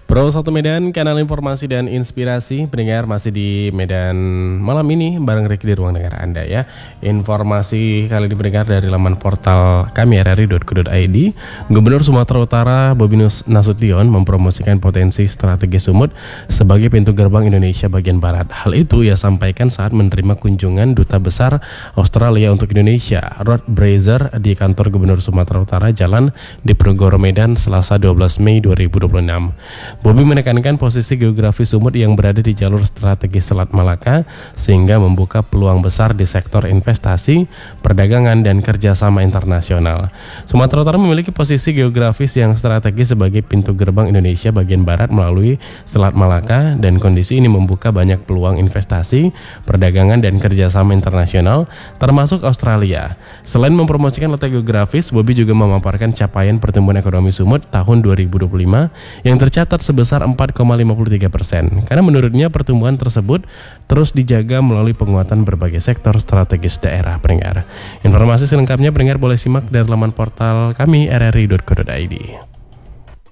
Pro 1 Medan, kanal informasi dan inspirasi. Pendengar masih di Medan malam ini bareng Ricky di ruang dengar Anda ya. Informasi kali ini pendengar dari laman portal kami rri.co.id. Gubernur Sumatera Utara Bobi Nasution mempromosikan potensi strategi Sumut sebagai pintu gerbang Indonesia bagian barat. Hal itu ia sampaikan saat menerima kunjungan Duta Besar Australia untuk Indonesia, Rod Brazer, di kantor Gubernur Sumatera Utara Jalan Diponegoro Medan Selasa 12 Mei 2026. Bobi menekankan posisi geografis Sumut yang berada di jalur strategis Selat Malaka sehingga membuka peluang besar di sektor investasi, perdagangan, dan kerjasama internasional. Sumatera Utara memiliki posisi geografis yang strategis sebagai pintu gerbang Indonesia bagian barat melalui Selat Malaka, dan kondisi ini membuka banyak peluang investasi, perdagangan, dan kerjasama internasional, termasuk Australia. Selain mempromosikan letak geografis, Bobi juga memaparkan capaian pertumbuhan ekonomi Sumut tahun 2025 yang tercatat sebesar 4,53%. Karena menurutnya pertumbuhan tersebut terus dijaga melalui penguatan berbagai sektor strategis daerah pendengar. Informasi selengkapnya pendengar boleh simak dari laman portal kami rri.co.id.